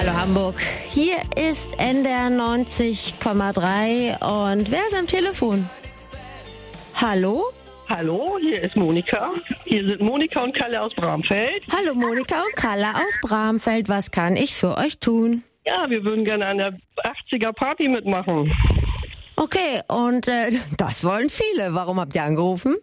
Hallo Hamburg, hier ist NDR 90,3 und wer ist am Telefon? Hallo? Hallo, hier ist Monika. Hier sind Monika und Kalle aus Bramfeld. Hallo Monika und Kalle aus Bramfeld, was kann ich für euch tun? Ja, wir würden gerne an der 80er Party mitmachen. Okay, und das wollen viele. Warum habt ihr angerufen?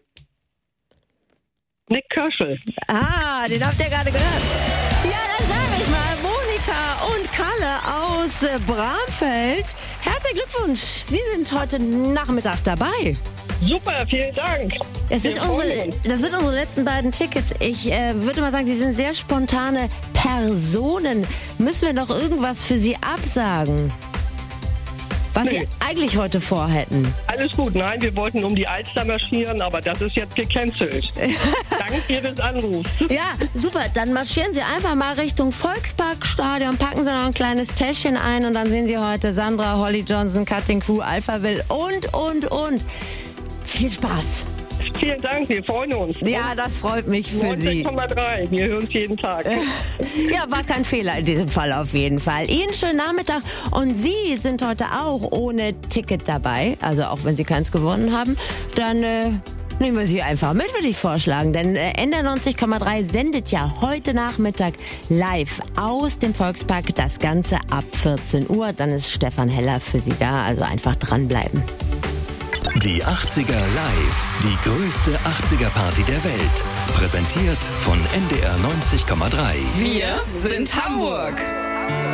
Nick Köschel. Ah, den habt ihr gerade gehört. Ja, dann sage ich mal, Monika und Kalle aus Bramfeld. Herzlichen Glückwunsch, Sie sind heute Nachmittag dabei. Super, vielen Dank. Das sind unsere letzten beiden Tickets. Ich würde mal sagen, Sie sind sehr spontane Personen. Müssen wir noch irgendwas für Sie absagen? Was Sie eigentlich heute vorhätten? Alles gut, nein, wir wollten um die Alster marschieren, aber das ist jetzt gecancelt. Dank Ihres Anrufs. Ja, super. Dann marschieren Sie einfach mal Richtung Volksparkstadion, packen Sie noch ein kleines Täschchen ein und dann sehen Sie heute Sandra, Holly Johnson, Cutting Crew, Alphaville und. Viel Spaß. Vielen Dank, wir freuen uns. Ja, das freut mich für Sie. 90,3, wir hören uns jeden Tag. Ja, war kein Fehler in diesem Fall auf jeden Fall. Ihnen schönen Nachmittag und Sie sind heute auch ohne Ticket dabei, also auch wenn Sie keins gewonnen haben, dann nehmen wir Sie einfach mit, würde ich vorschlagen, denn NDR 90,3 sendet ja heute Nachmittag live aus dem Volkspark, das Ganze ab 14 Uhr, dann ist Stefan Heller für Sie da, also einfach dranbleiben. Die 80er live, die größte 80er-Party der Welt. Präsentiert von NDR 90,3. Wir sind Hamburg.